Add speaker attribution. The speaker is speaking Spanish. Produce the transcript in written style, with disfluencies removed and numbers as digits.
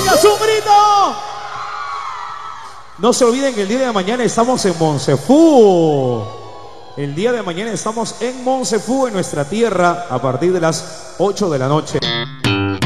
Speaker 1: oigas un grito. No se olviden que el día de mañana estamos en Monsefú. El día de mañana estamos en Monsefú, en nuestra tierra, a partir de las 8 de la noche.